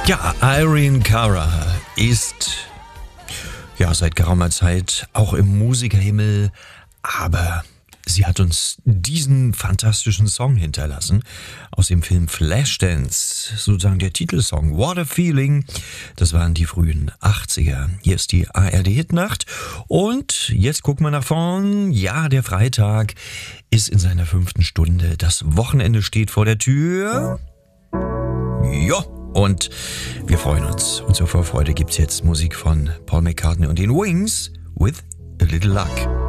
Ja, Irene Cara ist seit geraumer Zeit auch im Musikerhimmel, aber sie hat uns diesen fantastischen Song hinterlassen aus dem Film Flashdance, sozusagen der Titelsong What a Feeling. Das waren die frühen 80er. Hier ist die ARD-Hitnacht und jetzt gucken wir nach vorn. Ja, der Freitag ist in seiner 5. Stunde. Das Wochenende steht vor der Tür. Ja. Und wir freuen uns. Und zur Vorfreude gibt's jetzt Musik von Paul McCartney und den Wings with a Little Luck.